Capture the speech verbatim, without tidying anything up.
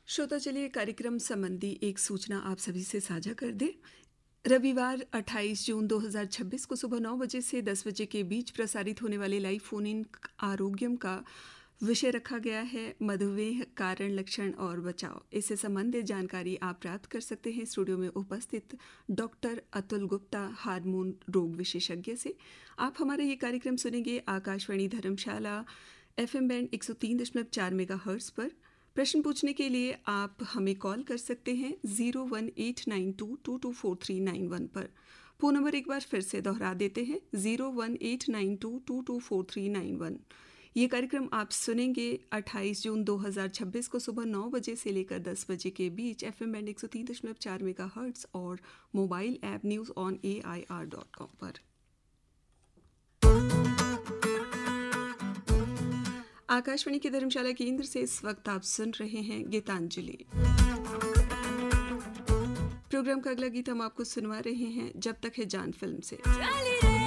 श्रोता चलिए कार्यक्रम संबंधी एक सूचना आप सभी से साझा कर दें। रविवार अट्ठाईस जून दो हज़ार छब्बीस को सुबह नौ बजे से दस बजे के बीच प्रसारित होने वाले लाइव फोन इन आरोग्यम का विषय रखा गया है मधुमेह कारण लक्षण और बचाव। इससे संबंधित जानकारी आप प्राप्त कर सकते हैं स्टूडियो में उपस्थित डॉक्टर अतुल गुप्ता हार्मोन रोग विशेषज्ञ से। आप हमारा ये कार्यक्रम सुनेंगे आकाशवाणी धर्मशाला एफएम बैंड एक सौ तीन दशमलव चार मेगा हर्ट्ज पर। प्रश्न पूछने के लिए आप हमें कॉल कर सकते हैं zero one eight nine to to to four three nine one पर। फ़ोन नंबर एक बार फिर से दोहरा देते हैं zero one eight nine to to to four three nine one. ये कार्यक्रम आप सुनेंगे अट्ठाईस जून दो हज़ार छब्बीस को सुबह नौ बजे से लेकर दस बजे के बीच एफएम बैंड एक सौ तीन दशमलव चार मेगा हर्ट्ज और mobile app news on A I R dot com पर। आकाशवाणी के धर्मशाला केंद्र से इस वक्त आप सुन रहे हैं गीतांजलि। प्रोग्राम का अगला गीत हम आपको सुनवा रहे हैं जब तक है जान फिल्म से।